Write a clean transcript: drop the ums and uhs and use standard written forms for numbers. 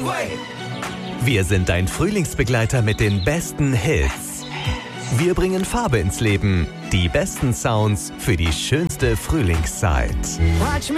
Wir sind dein Frühlingsbegleiter mit den besten Hits. Wir bringen Farbe ins Leben. Die besten Sounds für die schönste Frühlingszeit.